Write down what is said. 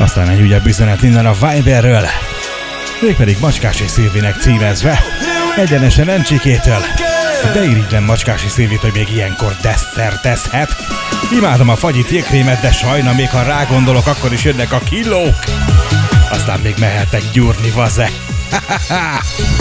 Aztán egy újabb üzenet innen a Viberről, mégpedig Macskási Szilvinek címezve, egyenesen Encsikétől. De irigylem Macskási Szilvit, hogy még ilyenkor desszertezhet. Imádom a fagyit jégkrémet, de sajna még ha rágondolok, akkor is jönnek a kilók. Aztán még mehetek gyúrni, vaze.